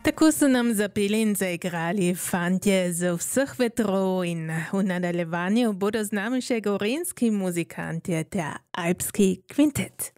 Tako so nam zapeli in zaigrali fantje z vseh vetrov in v nadaljevanju bodo z nami še gorenjski muzikantje ter alpski kvintet.